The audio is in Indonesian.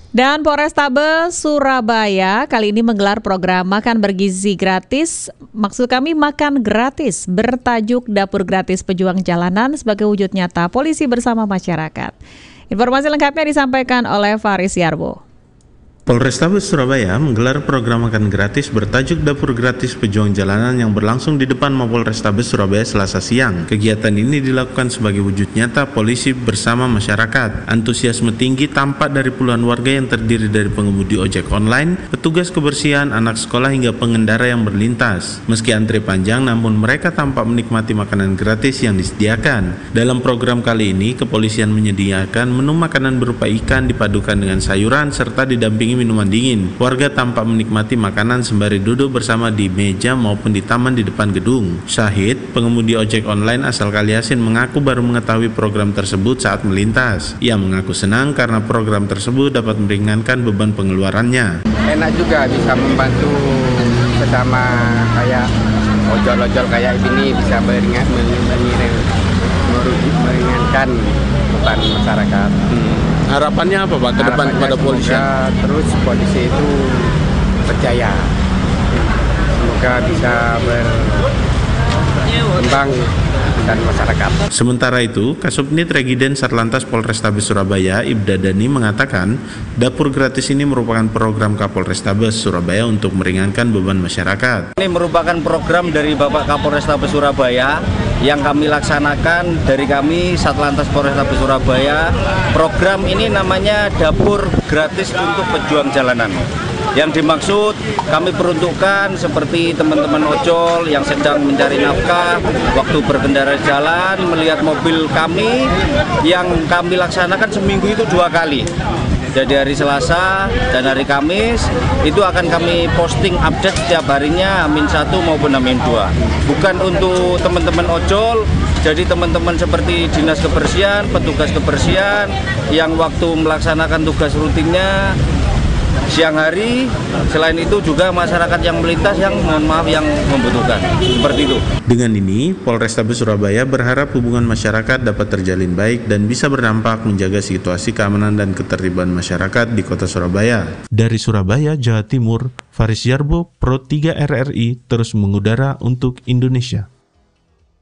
Dan Polrestabes Surabaya kali ini menggelar program makan bergizi gratis, maksud kami makan gratis, bertajuk Dapur Gratis Pejuang Jalanan sebagai wujud nyata polisi bersama masyarakat. Informasi lengkapnya disampaikan oleh Faris Yarbo. Polrestabes Surabaya menggelar program makan gratis bertajuk Dapur Gratis Pejuang Jalanan yang berlangsung di depan Mapolrestabes Surabaya Selasa siang. Kegiatan ini dilakukan sebagai wujud nyata polisi bersama masyarakat. Antusiasme tinggi tampak dari puluhan warga yang terdiri dari pengemudi ojek online, petugas kebersihan, anak sekolah hingga pengendara yang berlintas. Meski antri panjang, namun mereka tampak menikmati makanan gratis yang disediakan. Dalam program kali ini, kepolisian menyediakan menu makanan berupa ikan dipadukan dengan sayuran serta didampingi minuman dingin. Warga tampak menikmati makanan sembari duduk bersama di meja maupun di taman di depan gedung. Syahid, pengemudi ojek online asal Kaliasin, mengaku baru mengetahui program tersebut saat melintas. Ia mengaku senang karena program tersebut dapat meringankan beban pengeluarannya. Enak juga bisa membantu sesama kayak ojol-ojol kayak ini, bisa meringankan beban masyarakat. Harapannya apa Pak ke depan kepada polisi? Terus polisi itu berjaya, semoga bisa berkembang dan masyarakat. Sementara itu, Kasubnit Regiden Satlantas Polrestabes Surabaya, Ibda Dani, mengatakan dapur gratis ini merupakan program Kapolrestabes Surabaya untuk meringankan beban masyarakat. Ini merupakan program dari Bapak Kapolrestabes Surabaya yang kami laksanakan dari kami Satlantas Polrestabes Surabaya. Program ini namanya Dapur Gratis untuk Pejuang Jalanan. Yang dimaksud kami peruntukkan seperti teman-teman ojol yang sedang mencari nafkah, waktu berkendara jalan, melihat mobil kami yang kami laksanakan seminggu itu 2 kali. Jadi hari Selasa dan hari Kamis itu akan kami posting update setiap harinya, H-1 maupun H-2. Bukan untuk teman-teman ojol, jadi teman-teman seperti dinas kebersihan, petugas kebersihan yang waktu melaksanakan tugas rutinnya siang hari. Selain itu juga masyarakat yang melintas yang mohon maaf yang membutuhkan, seperti itu. Dengan ini, Polrestabes Surabaya berharap hubungan masyarakat dapat terjalin baik dan bisa berdampak menjaga situasi keamanan dan ketertiban masyarakat di Kota Surabaya. Dari Surabaya, Jawa Timur, Faris Yarbo, Pro 3 RRI terus mengudara untuk Indonesia.